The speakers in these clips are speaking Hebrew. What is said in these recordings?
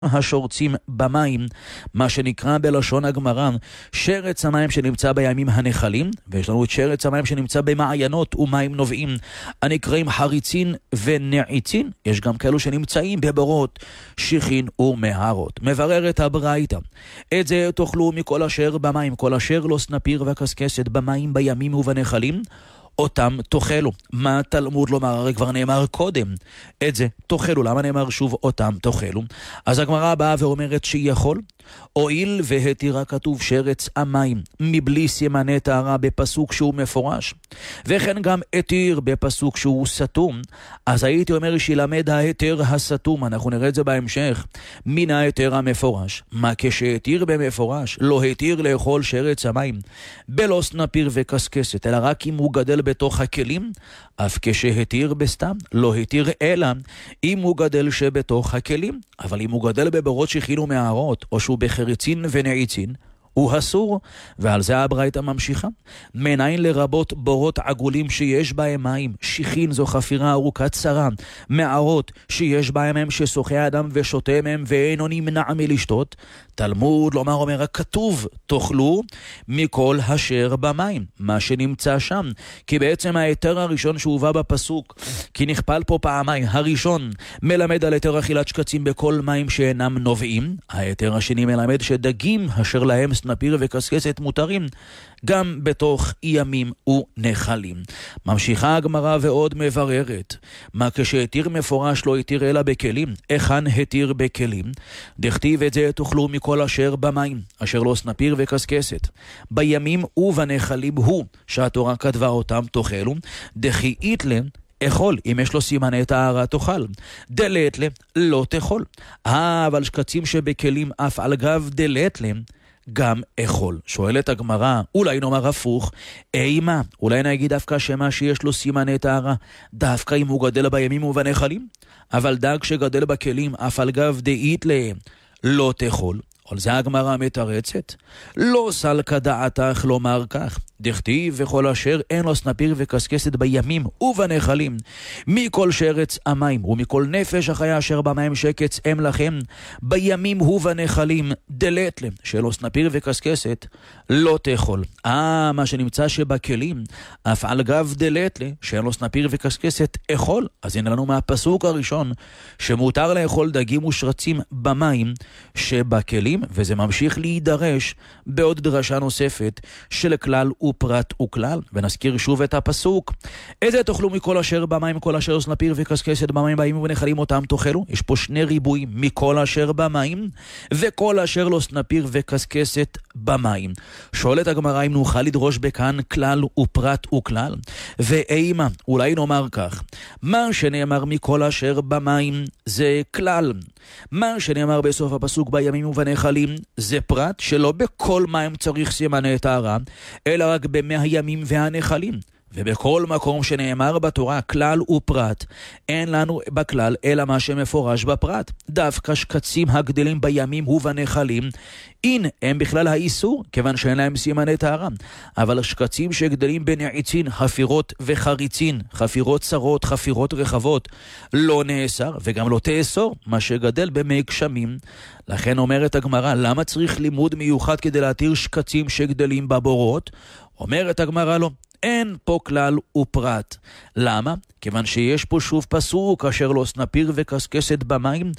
השורצים במים, מה שנקרא בלשון הגמרא שרץ המים שנמצא בימים הנחלים, ויש לנו את שרץ המים שנמצא במעיינות ומים נובעים הנקראים חריצין ונעיצין. יש גם כאלו שנמצאים בבורות, שיחין ומהרות. מבררת הברייתא, את זה תאכלו מכל אשר במים, כל אשר לא סנפיר וקסקסת במים בימים ובנחלים, אותם תאכלו. מה תלמוד לומר? הרי כבר נאמר קודם, את זה תאכלו. למה נאמר שוב אותם תאכלו? אז הגמרא באה ואומרת שיכול, הואיל והתירה כתוב שרץ המים מבלי סימני טהרה בפסוק שהוא מפורש, וכן גם התיר בפסוק שהוא סתום, אז הייתי אומר שילמד ההתיר הסתום. אנחנו נראה את זה בהמשך מן ההתיר המפורש. מה כשהתיר במפורש? לא התיר לאכול שרץ המים בלא סנפיר וקסקסת, אלא רק אם הוא גדל בתוך הכלים. אף כשהתיר בסתם לא התיר אלא אם הוא גדל שבתוך הכלים. אבל אם הוא גדל בבורות שיחין ומהרות, או שהוא בחריצין ונעיצין, הוא אסור. ועל זה הברייתא ממשיכה, מניין לרבות בורות עגולים שיש בהם מים, שיחין זו חפירה ארוכת צרה, מערות שיש בהם מים ששוחה אדם ושותה מהם ואינו נמנע מלשתות. תלמוד לומר אומר הכתוב תאכלו מכל אשר במים, מה שנמצא שם. כי בעצם ההיתר הראשון שהובא בפסוק, כי נכפל פה פעמיים, הראשון מלמד על היתר אכילת שקצים בכל מים שאינם נובעים, ההיתר השני מלמד שדגים אשר להם סנפיר וקסקסת מותרים גם בתוך ימים ונחלים. ממשיכה הגמרא ועוד מבררת, מה כשהתיר מפורש לא התיר אלא בכלים, היכן התיר בכלים? דכתיב את זה תאכלו מכל אשר במים, אשר לא סנפיר וקסקסת בימים ובנחלים הוא שהתורה כתבה אותם תאכלו. דחיית להם אכול, אם יש לו סימני טהרה תאכל, דלת להם לא תאכול. אבל שקצים שבכלים אף על גב דלת להם גם אכול. שואלת הגמרא, אולי נאמר הפוך, אימה, אולי נגיד דווקא שמה שיש לו סימני טהרה, דווקא אם הוא גדל בימים ובנחלים, אבל דג שגדל בכלים אף על גב דאית להם לא תאכול. על זה הגמרא מתרצת, לא סלקא דעתך לומר כך, דכתיב וכל אשר אין לו סנפיר וקסקסת בימים ובנחלים, מכל שרץ המים ומכל נפש החיה אשר במים שקץ הם לכם בימים ובנחלים, דלת להם שלא סנפיר וקסקסת לא תאכול. מה שנמצא שבכלים אף על גב דלת להם שאין לו סנפיר וקסקסת אכול. אז הנה לנו מהפסוק הראשון שמותר לאכול דגים ושרצים במים שבכלים, וזה ממשיך להידרש בעוד דרשה נוספת של כלל ופרט וכלל. ונזכיר שוב את הפסוק, איזה תאכלו מכל אשר במים, כל אשר סנפיר וקסקסת במים בימים ובנחלים אותם תאכלו. יש פה שני ריבועים, מכל אשר במים וכל אשר לא סנפיר וקסקסת במים. שואלת הגמרא אם נוכל לדרוש בכאן כלל ופרט וכלל, ואימה אולי נאמר כך, מה שנאמר מכל אשר במים זה כלל, מה שנאמר בסוף הפסוק בימים ובנחלים זה פרט, שלא בכל מים צריך סימני טהרה אלא רק ב100 הימים והנחלים. ובכל מקום שנאמר בתורה כלל ופרט, אין לנו בכלל אלא מה שמפורש בפרט. דווקא שקצים הגדלים בימים ובנחלים, אין הם בכלל האיסור, כיוון שאין להם סימני טהרה. אבל השקצים שגדלים בנעיצין, חפירות וחריצין, חפירות צרות, חפירות רחבות, לא נאסר וגם לא תאסור מה שגדל במי גשמים. לכן אומרת הגמרא, למה צריך לימוד מיוחד כדי להתיר שקצים שגדלים בבורות? אומרת הגמרא לא, אין פה כלל ופרט. למה? כיוון שיש פה שוב פסוק אשר לא סנפיר וקסקסת במים,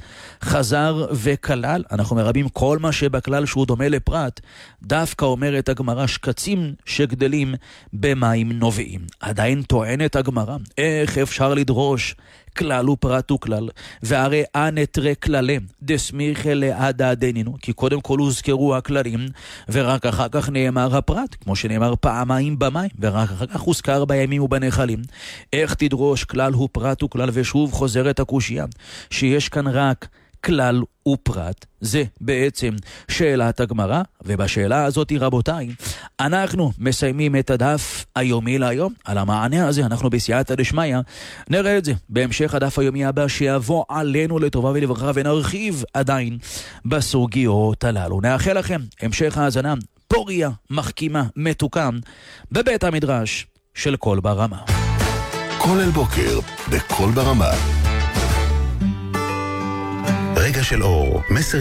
חזר וכלל. אנחנו מרבים כל מה שבכלל שהוא דומה לפרט, דווקא אומרת הגמרא שקצים שגדלים במים נובעים. עדיין טוענת הגמרא, איך אפשר לדרוש כלל ופרט וכלל, והרי אנטרי כללי דסמיכי לעדה דנינו, כי קודם כל הוזכרו הכללים ורק אחר כך נאמר הפרט, כמו שנאמר פעמיים במים ורק אחר כך הוזכר בימים ובנחלים. איך תדרוש כלל ופרט וכלל? ושוב חוזרת הקושיה שיש כאן רק כלל ופרט. זה בעצם שאלת הגמרא, ובשאלה הזאת רבותיי אנחנו מסיימים את הדף היומי להיום. על המענה הזה אנחנו בסייעתא דשמיא נראה את זה בהמשך הדף היומי הבא שיבוא עלינו לטובה ולברכה, ונרחיב עדיין בסוגיות הללו. נאחל לכם המשך האזנה פוריה, מחכימה, מתוקה בבית המדרש של קול ברמה. כל אל בוקר בקול ברמה. רגע של אור, מסר